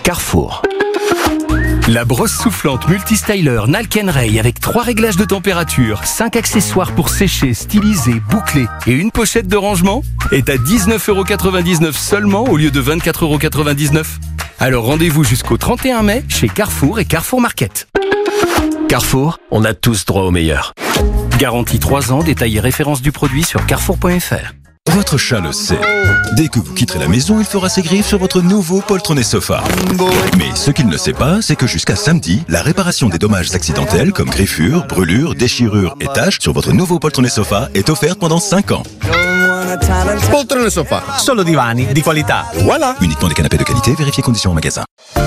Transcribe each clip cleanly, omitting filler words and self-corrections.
Carrefour. La brosse soufflante multistyler Nalken-Ray avec 3 réglages de température, 5 accessoires pour sécher, styliser, boucler et une pochette de rangement est à 19,99€ seulement au lieu de 24,99€. Alors rendez-vous jusqu'au 31 mai chez Carrefour et Carrefour Market. Carrefour, on a tous droit au meilleur. Garantie 3 ans, détail et référence du produit sur carrefour.fr. Votre chat le sait. Dès que vous quitterez la maison, il fera ses griffes sur votre nouveau poltronné sofa. Mais ce qu'il ne sait pas, c'est que jusqu'à samedi, la réparation des dommages accidentels comme griffures, brûlures, déchirures et taches sur votre nouveau poltronné sofa est offerte pendant 5 ans. Poltrone sofa, Solo divani di qualità. voilà. Uniquement des canapés de qualité, vérifiez conditions en magasin.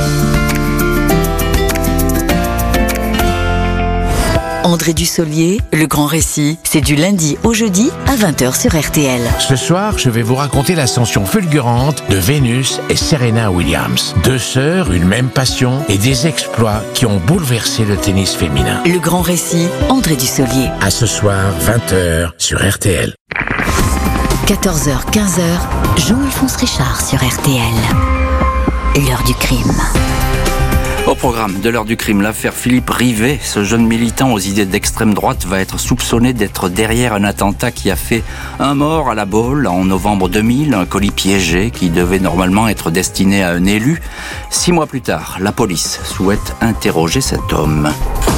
André Dussolier, Le Grand Récit, c'est du lundi au jeudi à 20h sur RTL. Ce soir, je vais vous raconter l'ascension fulgurante de Venus et Serena Williams. 2 sœurs, une même passion et des exploits qui ont bouleversé le tennis féminin. Le Grand Récit, André Dussolier. À ce soir, 20h sur RTL. 14h, 15h, Jean-Alphonse Richard sur RTL. L'heure du crime. Au programme de l'heure du crime, l'affaire Philippe Rivet. Ce jeune militant aux idées d'extrême droite va être soupçonné d'être derrière un attentat qui a fait un mort à La Baule en novembre 2000, un colis piégé qui devait normalement être destiné à un élu. 6 mois plus tard, la police souhaite interroger cet homme.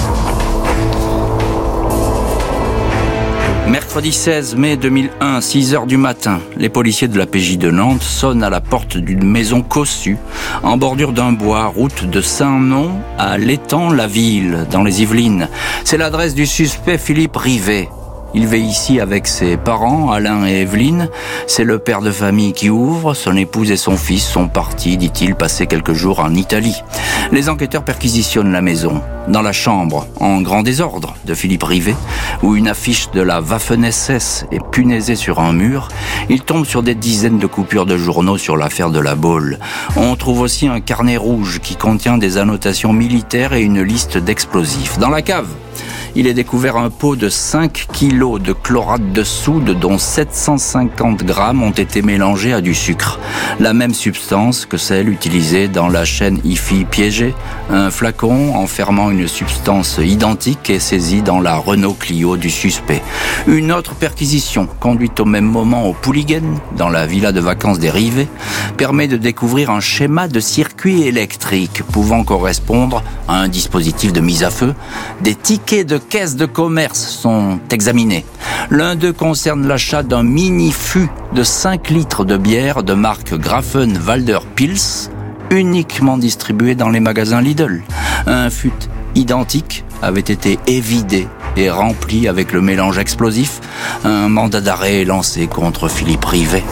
Mercredi 16 mai 2001, 6h du matin, les policiers de la PJ de Nantes sonnent à la porte d'une maison cossue, en bordure d'un bois, route de Saint-Nom à l'Étang-la-Ville, dans les Yvelines. C'est l'adresse du suspect Philippe Rivet. Il vit ici avec ses parents, Alain et Evelyne. C'est le père de famille qui ouvre. Son épouse et son fils sont partis, dit-il, passer quelques jours en Italie. Les enquêteurs perquisitionnent la maison. Dans la chambre, en grand désordre, de Philippe Rivet, où une affiche de la Waffen-SS est punaisée sur un mur, ils tombent sur des dizaines de coupures de journaux sur l'affaire de La Baule. On trouve aussi un carnet rouge qui contient des annotations militaires et une liste d'explosifs. Dans la cave, il est découvert un pot de 5 kilos de chlorate de soude dont 750 grammes ont été mélangés à du sucre. La même substance que celle utilisée dans la chaîne IFI piégée. Un flacon enfermant une substance identique est saisi dans la Renault Clio du suspect. Une autre perquisition, conduite au même moment au Pouliguen, dans la villa de vacances des Rivets, permet de découvrir un schéma de circuit électrique pouvant correspondre à un dispositif de mise à feu. Des tickets de caisses de commerce sont examinés. L'un d'eux concerne l'achat d'un mini-fût de 5 litres de bière de marque Grafenwalder Pils, uniquement distribué dans les magasins Lidl. Un fût identique avait été évidé et rempli avec le mélange explosif. Un mandat d'arrêt est lancé contre Philippe Rivet.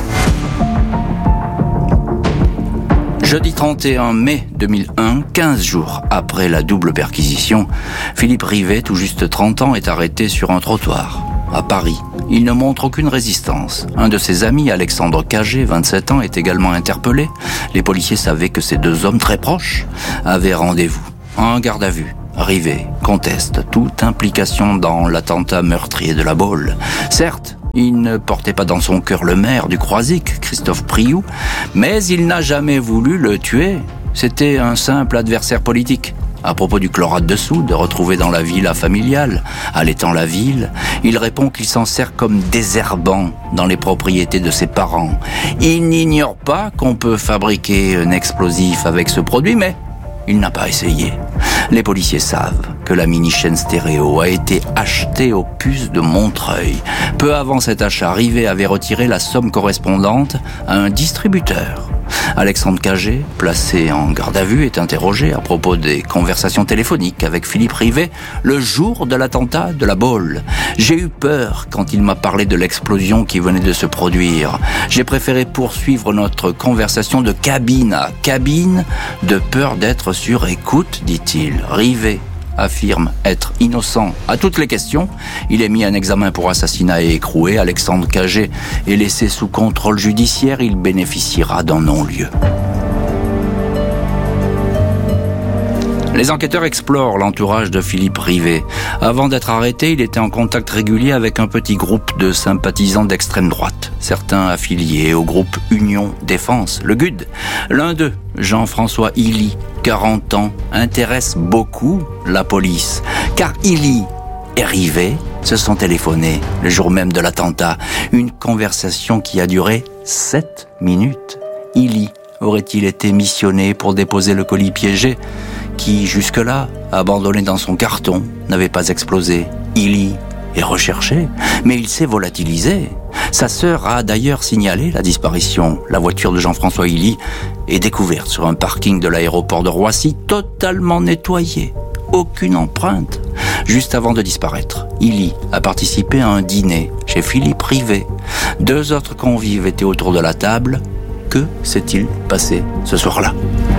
Jeudi 31 mai 2001, 15 jours après la double perquisition, Philippe Rivet, tout juste 30 ans, est arrêté sur un trottoir, à Paris. Il ne montre aucune résistance. Un de ses amis, Alexandre Cagé, 27 ans, est également interpellé. Les policiers savaient que ces 2 hommes très proches avaient rendez-vous. En garde à vue, Rivet conteste toute implication dans l'attentat meurtrier de La Baule. Certes, il ne portait pas dans son cœur le maire du Croisic, Christophe Priou, mais il n'a jamais voulu le tuer. C'était un simple adversaire politique. À propos du chlorate de soude retrouvé dans la villa familiale, à l'Étang-la-Ville, il répond qu'il s'en sert comme désherbant dans les propriétés de ses parents. Il n'ignore pas qu'on peut fabriquer un explosif avec ce produit, mais il n'a pas essayé. Les policiers savent que la mini-chaîne stéréo a été achetée aux puces de Montreuil. Peu avant cet achat, Rivet avait retiré la somme correspondante à un distributeur. Alexandre Cagé, placé en garde à vue, est interrogé à propos des conversations téléphoniques avec Philippe Rivet le jour de l'attentat de La Baule. J'ai eu peur quand il m'a parlé de l'explosion qui venait de se produire. J'ai préféré poursuivre notre conversation de cabine à cabine, de peur d'être sur écoute, dit-il. Rivet affirme être innocent à toutes les questions. Il est mis en examen pour assassinat et écroué. Alexandre Cagé est laissé sous contrôle judiciaire. Il bénéficiera d'un non-lieu. Les enquêteurs explorent l'entourage de Philippe Rivet. Avant d'être arrêté, il était en contact régulier avec un petit groupe de sympathisants d'extrême droite, certains affiliés au groupe Union Défense, le GUD. L'un d'eux, Jean-François Illy, 40 ans, intéresse beaucoup la police, car Illy et Rivet se sont téléphonés le jour même de l'attentat. Une conversation qui a duré 7 minutes. Illy aurait-il été missionné pour déposer le colis piégé qui, jusque-là, abandonné dans son carton, n'avait pas explosé. Illy est recherché, mais il s'est volatilisé. Sa sœur a d'ailleurs signalé la disparition. La voiture de Jean-François Illy est découverte sur un parking de l'aéroport de Roissy, totalement nettoyée. Aucune empreinte. Juste avant de disparaître, Illy a participé à un dîner chez Philippe Rivet. 2 autres convives étaient autour de la table. Que s'est-il passé ce soir-là ?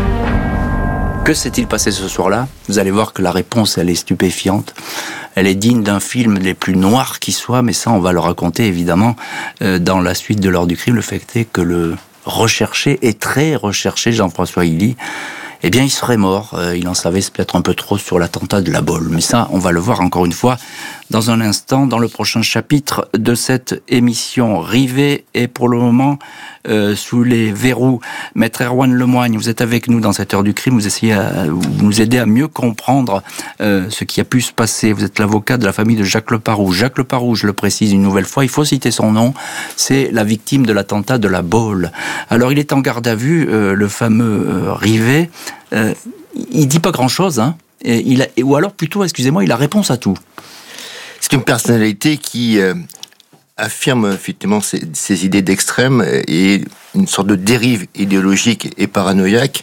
Que s'est-il passé ce soir-là ? Vous allez voir que la réponse, elle est stupéfiante. Elle est digne d'un film les plus noirs qui soit, mais ça, on va le raconter évidemment dans la suite de l'heure du crime. Le fait est que le recherché et très recherché Jean-François Illy, eh bien, il serait mort. Il en savait peut-être un peu trop sur l'attentat de La Baule. Mais ça, on va le voir encore une fois dans un instant, dans le prochain chapitre de cette émission. Rivet est pour le moment sous les verrous. Maître Erwan Lemoigne, vous êtes avec nous dans cette heure du crime. Vous nous aidez à mieux comprendre ce qui a pu se passer. Vous êtes l'avocat de la famille de Jacques Leparoux. Jacques Leparoux, je le précise une nouvelle fois, il faut citer son nom, c'est la victime de l'attentat de La Baule. Alors, il est en garde à vue, le fameux Rivet. Il dit pas grand-chose, hein. Ou alors plutôt, excusez-moi, il a réponse à tout. C'est une personnalité qui affirme effectivement ses idées d'extrême et une sorte de dérive idéologique et paranoïaque.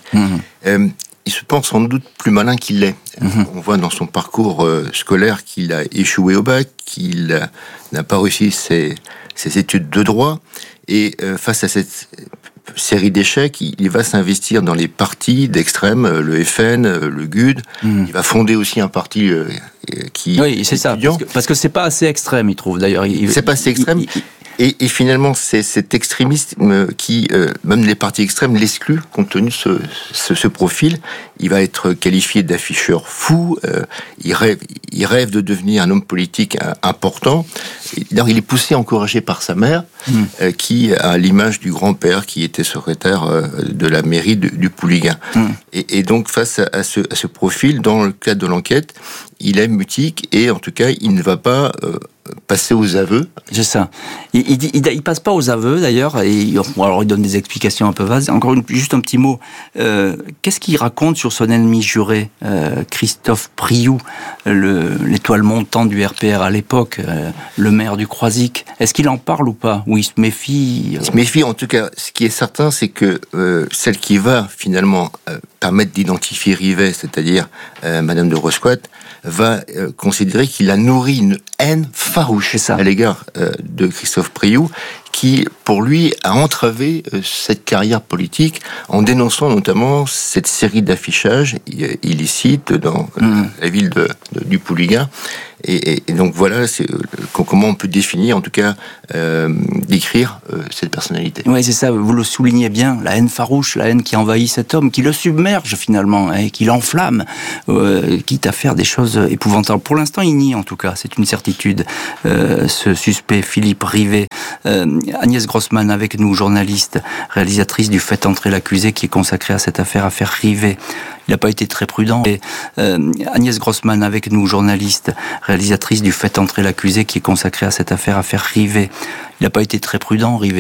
Il se pense sans doute plus malin qu'il l'est. On voit dans son parcours scolaire qu'il a échoué au bac, qu'il n'a pas réussi ses études de droit, et face à cette série d'échecs, il va s'investir dans les partis d'extrême, le FN, le GUD. Il va fonder aussi un parti qui... Oui, c'est ça, parce que c'est pas assez extrême, il trouve, d'ailleurs. C'est pas assez extrême, et finalement, c'est cet extrémisme qui, même les partis extrêmes, l'excluent, compte tenu de ce profil. Il va être qualifié d'afficheur fou, il rêve de devenir un homme politique important. D'ailleurs, il est poussé, encouragé par sa mère, qui a l'image du grand-père qui était secrétaire de la mairie du Pouliguen. Et donc, face à ce profil, dans le cadre de l'enquête, il est mutique et, en tout cas, il ne va pas passer aux aveux. C'est ça. Il passe pas aux aveux, d'ailleurs, alors il donne des explications un peu vastes. Encore juste un petit mot. Qu'est-ce qu'il raconte sur son ennemi juré, Christophe Priou, l'étoile montante du RPR à l'époque, le maire du Croisic? Est-ce qu'il en parle ou pas? Ou il se méfie? Il se méfie, en tout cas. Ce qui est certain, c'est que celle qui va finalement permettre d'identifier Rivet, c'est-à-dire Madame de Rosquat, va considérer qu'il a nourri une haine farouche à l'égard de Christophe Priou, qui, pour lui, a entravé cette carrière politique en dénonçant notamment cette série d'affichages illicites dans la ville du Pouliguen. Et donc voilà, c'est comment on peut définir, en tout cas, décrire cette personnalité. Oui, c'est ça, vous le soulignez bien, la haine farouche, la haine qui envahit cet homme, qui le submerge finalement, et qui l'enflamme, quitte à faire des choses épouvantables. Pour l'instant, il nie en tout cas, c'est une certitude, ce suspect Philippe Rivet. Agnès Grossman avec nous, journaliste, réalisatrice du Faites entrer l'accusé, qui est consacrée à cette affaire Rivet. Il n'a pas été très prudent. Et Agnès Grossman avec nous, journaliste, réalisatrice du Faites entrer l'accusé, qui est consacrée à cette affaire Rivet. Il n'a pas été très prudent, Rivet.